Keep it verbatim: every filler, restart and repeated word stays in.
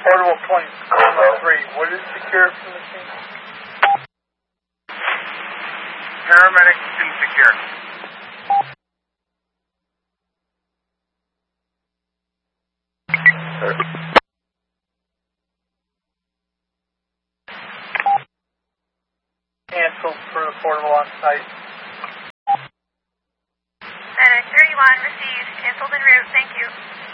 Portable point three, what is secure from the scene? Paramedics insecure. Canceled for the portable on site. Medic thirty-one received. Canceled en route. Thank you.